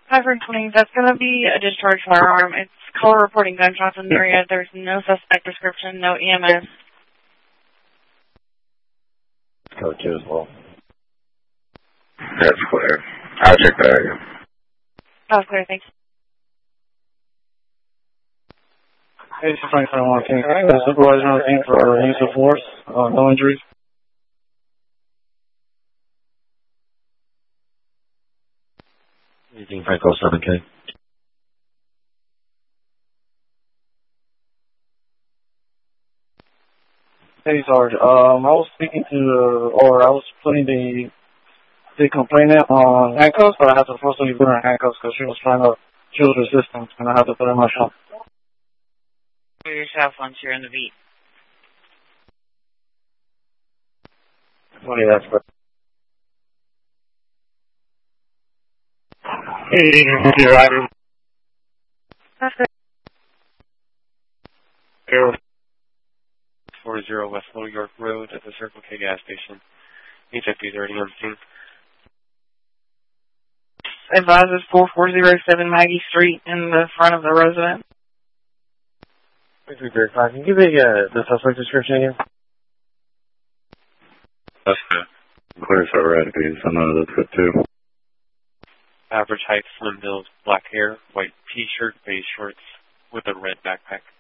520, that's going to be a discharge firearm. It's caller reporting gunshots in the area. There's no suspect description, no EMS. Code 2 as well. That's clear. I'll check that area. Oh, clear, thanks. Hey, this is Frank 21 King. Supervisor on the scene for use of force. No injuries. Anything Franco 7K. Hey, Sarge. I was speaking to, I was putting the complainant on handcuffs, but I had to forcibly put her in handcuffs because she was resistant, and I had to put her in my shop. Clear yourself once you're in the beat. What do you ask for? That's good. 40 West Little York Road at the Circle K gas station. HFD 30 on scene. Advises 4407 Maggie Street in the front of the residence. 335. Can you give me the suspect description again? That's good. Clear for eradicated. I know that's good too. Average height, slim build, black hair, white t-shirt, beige shorts with a red backpack.